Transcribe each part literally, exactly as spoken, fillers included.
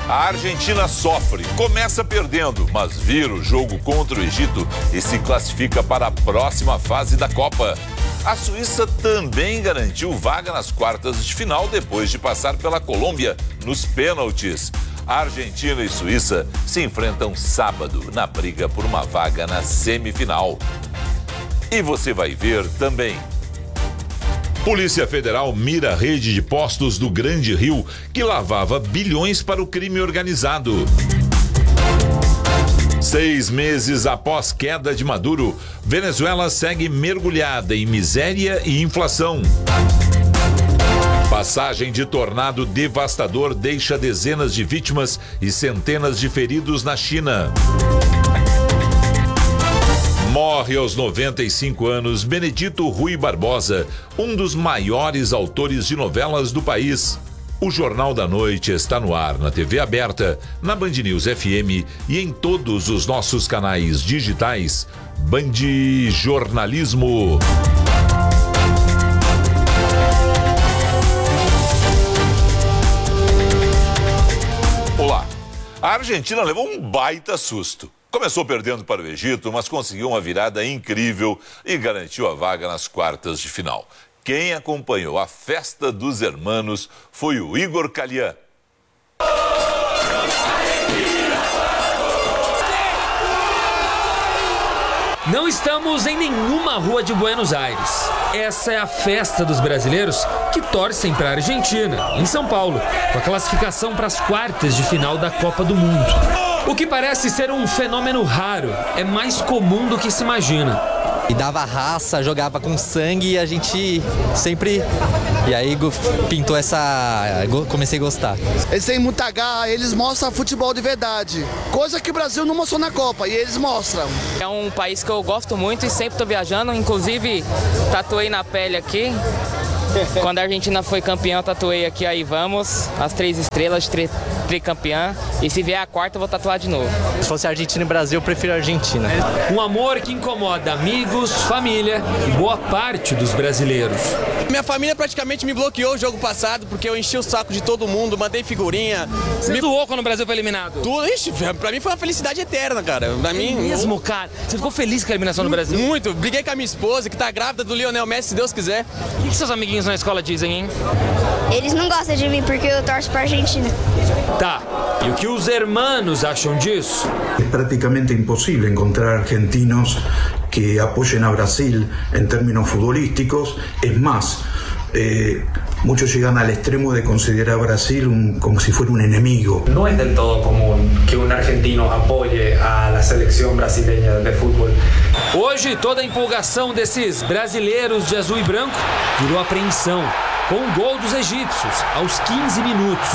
A Argentina sofre, começa perdendo, mas vira o jogo contra o Egito e se classifica para a próxima fase da Copa. A Suíça também garantiu vaga nas quartas de final depois de passar pela Colômbia nos pênaltis. A Argentina e Suíça se enfrentam sábado na briga por uma vaga na semifinal. E você vai ver também. Polícia Federal mira a rede de postos do Grande Rio, que lavava bilhões para o crime organizado. Seis meses após queda de Maduro, Venezuela segue mergulhada em miséria e inflação. Passagem de tornado devastador deixa dezenas de vítimas e centenas de feridos na China. Morre aos noventa e cinco anos Benedito Rui Barbosa, um dos maiores autores de novelas do país. O Jornal da Noite está no ar na T V aberta, na Band News F M e em todos os nossos canais digitais. Band Jornalismo. Olá. A Argentina levou um baita susto. Começou perdendo para o Egito, mas conseguiu uma virada incrível e garantiu a vaga nas quartas de final. Quem acompanhou a festa dos hermanos foi o Igor Calian. Não estamos em nenhuma rua de Buenos Aires. Essa é a festa dos brasileiros que torcem para a Argentina, em São Paulo, com a classificação para as quartas de final da Copa do Mundo. O que parece ser um fenômeno raro é mais comum do que se imagina. E dava raça, jogava com sangue e a gente sempre... E aí pintou essa... Comecei a gostar. Eles têm muita garra, eles mostram futebol de verdade. Coisa que o Brasil não mostrou na Copa, e eles mostram. É um país que eu gosto muito e sempre estou viajando. Inclusive, tatuei na pele aqui. Quando a Argentina foi campeã, eu tatuei aqui, aí vamos, as três estrelas, tri, tricampeã. E se vier a quarta, eu vou tatuar de novo. Se fosse Argentina e Brasil, eu prefiro a Argentina. Um amor que incomoda amigos, família e boa parte dos brasileiros. Minha família praticamente me bloqueou o jogo passado, porque eu enchi o saco de todo mundo, mandei figurinha. Você me zoou quando o Brasil foi eliminado? Tudo, ixi, pra mim foi uma felicidade eterna, cara. Pra mim, é mesmo, cara? Você ficou feliz com a eliminação do Brasil? Muito. Briguei com a minha esposa, que tá grávida do Lionel Messi, se Deus quiser. O que seus amiguinhos na escola dizem, hein? Eles não gostam de mim porque eu torço pra Argentina. Tá, e o que os hermanos acham disso? É praticamente impossível encontrar argentinos que apoyen a Brasil en términos futbolísticos. Es más, eh, muchos llegan al extremo de considerar a Brasil un, como si fuera un enemigo. No es del todo común que un argentino apoye a la selección brasileña de fútbol. Hoje, toda a empolgação desses brasileiros de azul e branco virou apreensão, com o gol dos egípcios aos quinze minutos.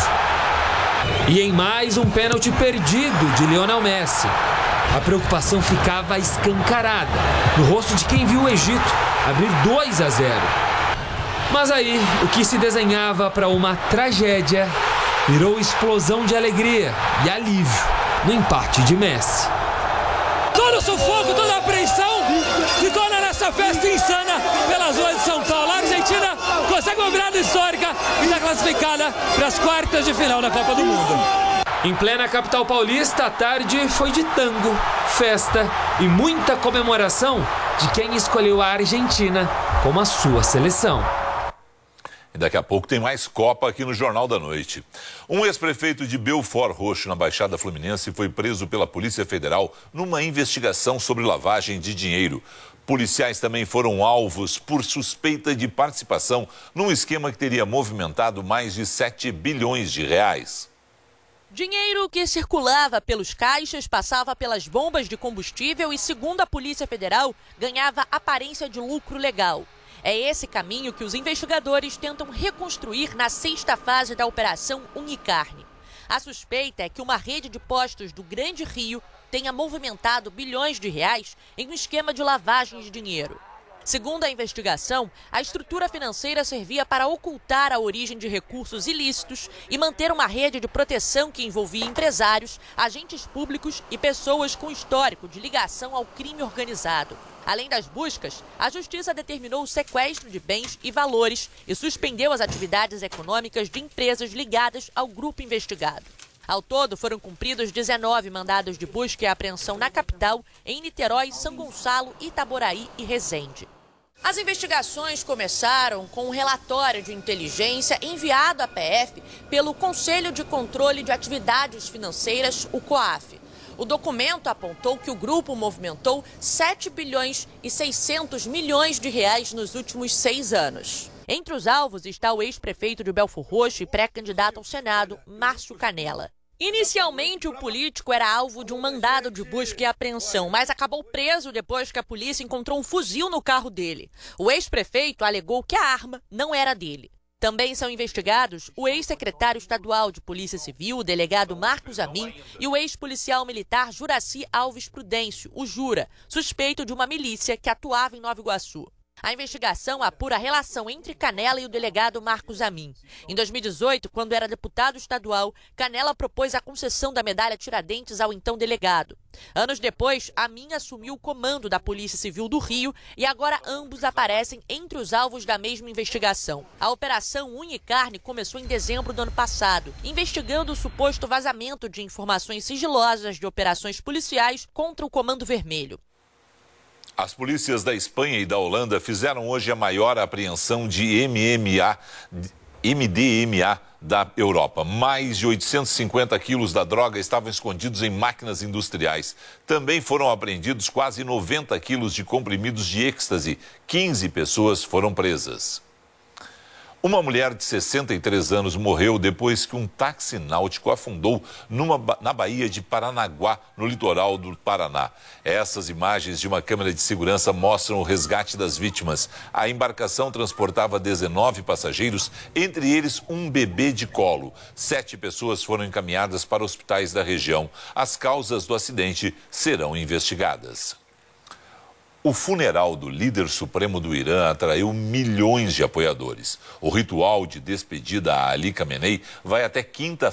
E em mais um pênalti perdido de Lionel Messi. A preocupação ficava escancarada no rosto de quem viu o Egito abrir dois a zero. Mas aí, o que se desenhava para uma tragédia virou explosão de alegria e alívio no empate de Messi. Todo o sufoco, toda a apreensão se torna nessa festa insana pelas ruas de São Paulo. A Argentina consegue uma virada histórica e está classificada para as quartas de final da Copa do Mundo. Em plena capital paulista, a tarde foi de tango, festa e muita comemoração de quem escolheu a Argentina como a sua seleção. E daqui a pouco tem mais Copa aqui no Jornal da Noite. Um ex-prefeito de Belford Roxo, na Baixada Fluminense, foi preso pela Polícia Federal numa investigação sobre lavagem de dinheiro. Policiais também foram alvos por suspeita de participação num esquema que teria movimentado mais de sete bilhões de reais. Dinheiro que circulava pelos caixas, passava pelas bombas de combustível e, segundo a Polícia Federal, ganhava aparência de lucro legal. É esse caminho que os investigadores tentam reconstruir na sexta fase da Operação Unicarne. A suspeita é que uma rede de postos do Grande Rio tenha movimentado bilhões de reais em um esquema de lavagem de dinheiro. Segundo a investigação, a estrutura financeira servia para ocultar a origem de recursos ilícitos e manter uma rede de proteção que envolvia empresários, agentes públicos e pessoas com histórico de ligação ao crime organizado. Além das buscas, a Justiça determinou o sequestro de bens e valores e suspendeu as atividades econômicas de empresas ligadas ao grupo investigado. Ao todo, foram cumpridos dezenove mandados de busca e apreensão na capital, em Niterói, São Gonçalo, Itaboraí e Resende. As investigações começaram com um relatório de inteligência enviado à P F pelo Conselho de Controle de Atividades Financeiras, o COAF. O documento apontou que o grupo movimentou sete bilhões e seiscentos milhões de reais nos últimos seis anos. Entre os alvos está o ex-prefeito de Belfor Roxo e pré-candidato ao Senado, Márcio Canela. Inicialmente, o político era alvo de um mandado de busca e apreensão, mas acabou preso depois que a polícia encontrou um fuzil no carro dele. O ex-prefeito alegou que a arma não era dele. Também são investigados o ex-secretário estadual de Polícia Civil, o delegado Marcos Amin, e o ex-policial militar Juraci Alves Prudêncio, o Jura, suspeito de uma milícia que atuava em Nova Iguaçu. A investigação apura a relação entre Canela e o delegado Marcos Amin. Em dois mil e dezoito, quando era deputado estadual, Canela propôs a concessão da medalha Tiradentes ao então delegado. Anos depois, Amin assumiu o comando da Polícia Civil do Rio e agora ambos aparecem entre os alvos da mesma investigação. A Operação Unha e Carne começou em dezembro do ano passado, investigando o suposto vazamento de informações sigilosas de operações policiais contra o Comando Vermelho. As polícias da Espanha e da Holanda fizeram hoje a maior apreensão de M M A, M D M A da Europa. Mais de oitocentos e cinquenta quilos da droga estavam escondidos em máquinas industriais. Também foram apreendidos quase noventa quilos de comprimidos de êxtase. quinze pessoas foram presas. Uma mulher de sessenta e três anos morreu depois que um táxi náutico afundou numa, na Baía de Paranaguá, no litoral do Paraná. Essas imagens de uma câmera de segurança mostram o resgate das vítimas. A embarcação transportava dezenove passageiros, entre eles um bebê de colo. Sete pessoas foram encaminhadas para hospitais da região. As causas do acidente serão investigadas. O funeral do líder supremo do Irã atraiu milhões de apoiadores. O ritual de despedida a Ali Khamenei vai até quinta